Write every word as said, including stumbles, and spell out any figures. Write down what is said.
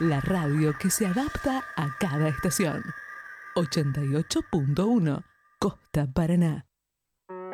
La radio que se adapta a cada estación. ochenta y ocho punto uno Costa Paraná.